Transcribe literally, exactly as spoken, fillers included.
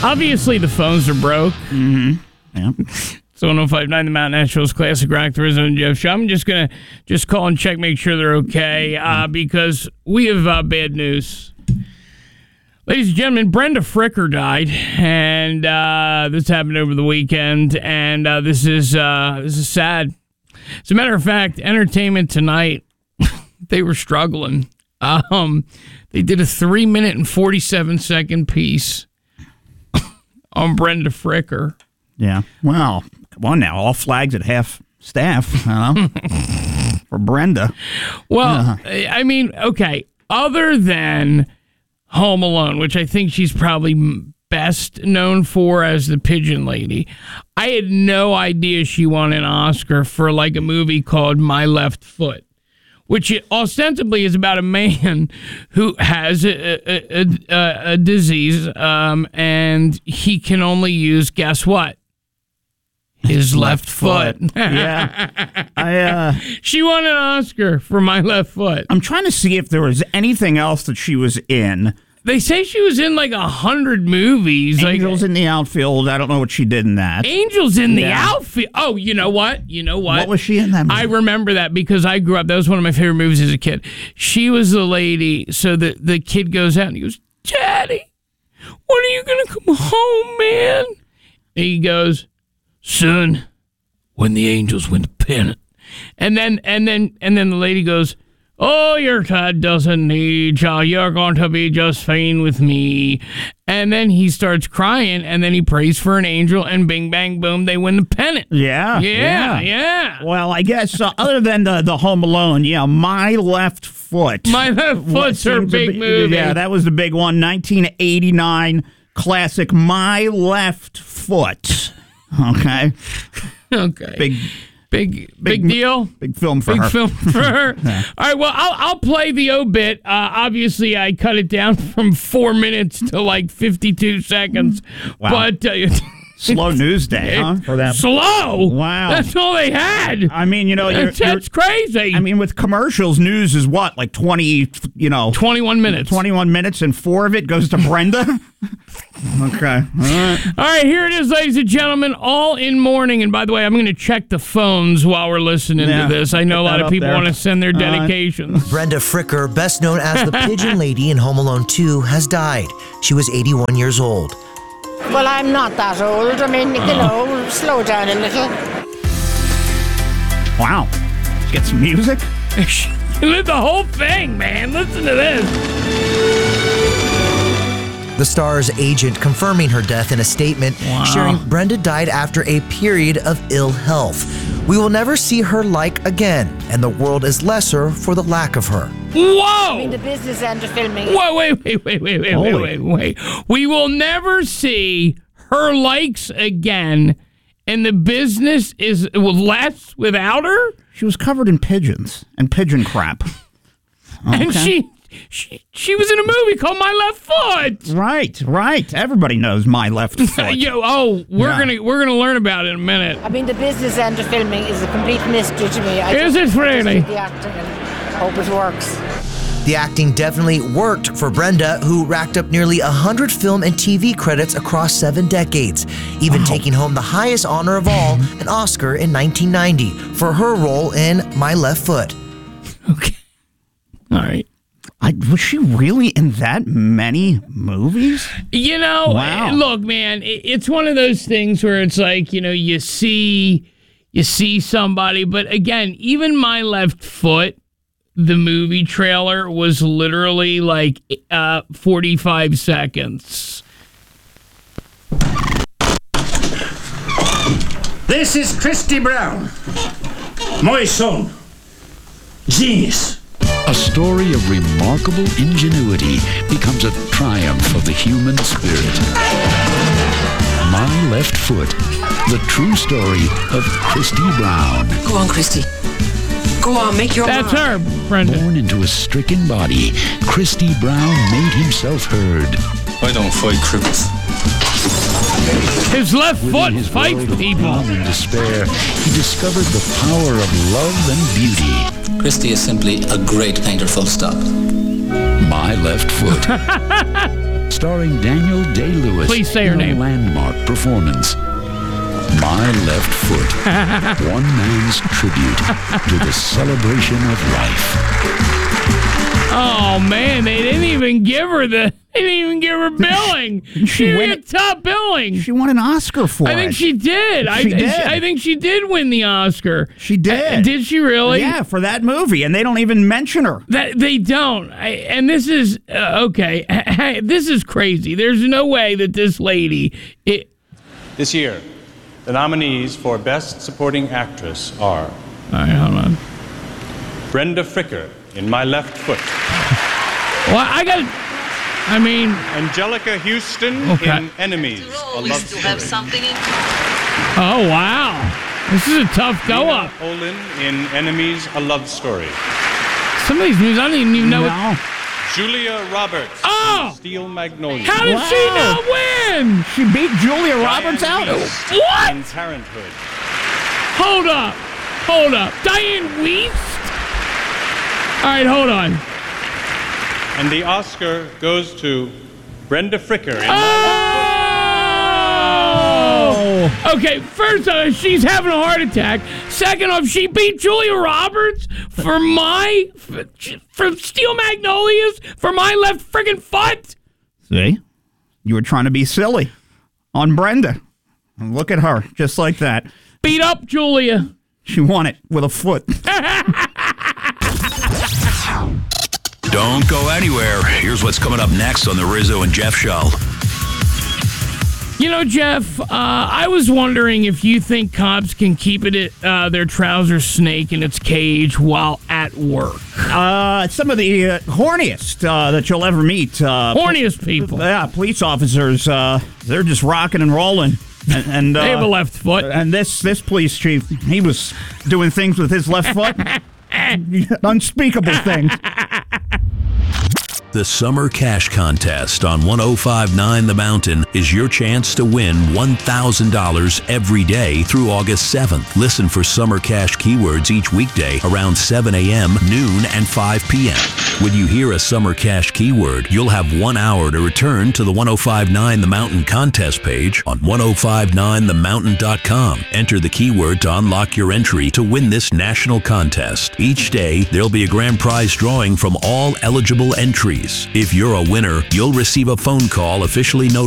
Obviously, the phones are broke. Mm-hmm. Yeah. So one oh five point nine The Mountain Nationals Classic Rock, the Rizzo and Jeff Show. I'm just going to just call and check, make sure they're okay, uh, because we have uh, bad news. Ladies and gentlemen, Brenda Fricker died, and uh, this happened over the weekend, and uh, this is uh, this is sad. As a matter of fact, Entertainment Tonight, they were struggling. Um, they did a three minute and forty-seven second piece on Brenda Fricker. Yeah. Well, come on now. All flags at half staff, you know, for Brenda. Well, uh, I mean, okay, other than Home Alone, which I think she's probably best known for as the Pigeon Lady, I had no idea she won an Oscar for like a movie called My Left Foot, which ostensibly is about a man who has a, a, a, a disease, um, and he can only use, guess what? His left, left foot. foot. Yeah. I, uh, she won an Oscar for My Left Foot. I'm trying to see if there was anything else that she was in. They say she was in like a hundred movies. Angels like, in the Outfield. I don't know what she did in that. Angels in the yeah. Outfield. Oh, you know what? You know what? What was she in that movie? I remember that because I grew up. That was one of my favorite movies as a kid. She was the lady. So the, the kid goes out and he goes, Daddy, when are you going to come home, man? And he goes, Son, when the Angels win the pennant. And then and then and then the lady goes, Oh, your dad doesn't need you. You're going to be just fine with me. And then he starts crying, and then he prays for an angel, and bing, bang, boom, they win the pennant. Yeah. Yeah, yeah. yeah. Well, I guess uh, other than the, the Home Alone, yeah, My Left Foot. My Left Foot's her big be, movie. Yeah, that was the big one. nineteen eighty-nine classic My Left Foot. Okay. Okay. Big, big, big, big deal. Big film for big her. Big film for her. Yeah. All right. Well, I'll I'll play the obit. Uh, obviously, I cut it down from four minutes to like fifty-two seconds. Wow. But uh, slow news day, huh? For that. Slow. Wow. That's all they had. I mean, you know, you're, that's, that's you're, crazy. I mean, with commercials, news is what, like twenty, you know, twenty-one minutes. twenty-one minutes, and four of it goes to Brenda. Okay. All right. All right, here it is, ladies and gentlemen, all in mourning. And by the way, I'm going to check the phones while we're listening yeah, to this. I know a lot of people want to send their dedications. Uh, Brenda Fricker, best known as the Pigeon Lady in Home Alone two, has died. She was eighty-one years old. Well, I'm not that old. I mean, you know, slow down a little. Wow. Let's get some music. The whole thing, man. Listen to this. The star's agent confirming her death in a statement, wow. sharing Brenda died after a period of ill health. We will never see her like again, and the world is lesser for the lack of her. Whoa! I mean, the business end of filming. Whoa, wait, wait, wait, wait, wait, Holy. wait, wait, wait. We will never see her likes again, and the business is less without her? She was covered in pigeons and pigeon crap. Okay. And she... She she was in a movie called My Left Foot. Right, right. Everybody knows My Left Foot. Yo, oh, we're yeah. gonna we're gonna learn about it in a minute. I mean, the business end of filming is a complete mystery to me. I is just, it really? Just do the acting and hope it works. The acting definitely worked for Brenda, who racked up nearly one hundred film and T V credits across seven decades, even wow. taking home the highest honor of all, an Oscar in nineteen ninety, for her role in My Left Foot. Okay. All right. I, was she really in that many movies? You know, wow. look, man, it, it's one of those things where it's like, you know, you see, you see somebody, but again, even My Left Foot, the movie trailer was literally like uh, forty-five seconds. This is Christy Brown, my son. Genius. A story of remarkable ingenuity becomes a triumph of the human spirit. My Left Foot, the true story of Christy Brown. Go on, Christy. Go on, make your That's mark. her, Brenda. Born into a stricken body, Christy Brown made himself heard. I don't fight cripples. His left Within foot his fights world of people. pain and despair, he discovered the power of love and beauty. Christy is simply a great painter, full stop. My Left Foot. starring Daniel Day-Lewis. Please say her in a name. landmark performance. My Left Foot, one man's tribute to the celebration of life. Oh man, they didn't even give her the. They didn't even give her billing. she She didn't win get it. top billing. She won an Oscar for I it. think she did. I, She did. I think she did win the Oscar. She did. Uh, did she really? Yeah, for that movie, and they don't even mention her. That they don't. I, and this is uh, okay. This is crazy. There's no way that this lady. It, This year, the nominees for Best Supporting Actress are all right, hold on. Brenda Fricker in My Left Foot, Well, I got. I mean, Angelica Houston Okay. in Enemies, a love story, oh wow, this is a tough go Nina up. Olin in Enemies, a love story, Some of these movies I don't even know. What, No. Julia Roberts Oh! in Steel Magnolia, how did she Wow. not win? She beat Julia Roberts Diane out. Weiss What? in Parenthood, Hold up, hold up. Diane Weist. All right, hold on. and the Oscar goes to Brenda Fricker in Oh! Okay, first off, she's having a heart attack. Second off, she beat Julia Roberts for my for Steel Magnolias for My Left Friggin' Foot. See? You were trying to be silly on Brenda. And look at her, just like that. Beat up Julia. She won it with a foot. Don't go anywhere. Here's what's coming up next on the Rizzo and Jeff Show. You know, Jeff, uh, I was wondering if you think cops can keep it uh, their trouser snake in its cage while at work. Uh, some of the uh, horniest uh, that you'll ever meet. Uh, Horniest people. Yeah, police officers. Uh, they're just rocking and rolling. And, and uh, They have a left foot. And this this police chief, he was doing things with his left foot. Unspeakable things. The Summer Cash Contest on one oh five point nine The Mountain is your chance to win one thousand dollars every day through August seventh. Listen for Summer Cash keywords each weekday around seven a.m., noon, and five p.m. When you hear a Summer Cash keyword, you'll have one hour to return to the one oh five point nine The Mountain contest page on ten fifty-nine the mountain dot com. Enter the keyword to unlock your entry to win this national contest. Each day, there'll be a grand prize drawing from all eligible entries. If you're a winner, you'll receive a phone call officially notified